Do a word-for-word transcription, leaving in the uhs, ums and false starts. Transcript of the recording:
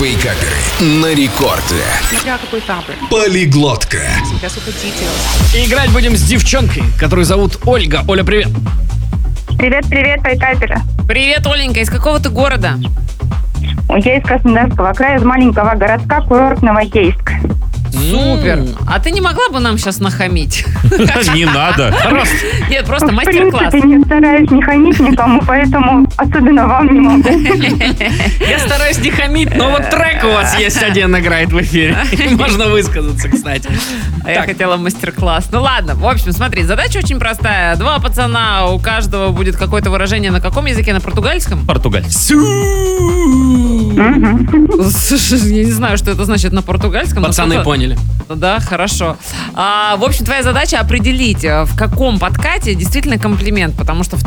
Вейкаперы на рекорде. Смотря какой фабрик. Полиглотка. И играть будем с девчонкой, которую зовут Ольга. Оля, привет. Привет, привет, вейкаперы. Привет, Оленька. Из какого ты города? Я из Краснодарского края, из маленького городка курортного Ейск. Супер. А ты не могла бы нам сейчас нахамить? Не надо. Нет, просто В мастер-класс. принципе, не стараюсь не хамить никому, поэтому особенно вам не могу. Я стараюсь не хамить, но вот трек у вас есть один играет в эфире. Можно высказаться, кстати. А я хотела мастер-класс. Ну ладно, в общем, смотри, задача очень простая. Два пацана, у каждого будет какое-то выражение на каком языке? На португальском? Португальский. Слушай, я не знаю, что это значит на португальском. Пацаны Насколько- поняли. Да, хорошо. А, в общем, твоя задача определить, в каком подкате действительно комплимент, потому что в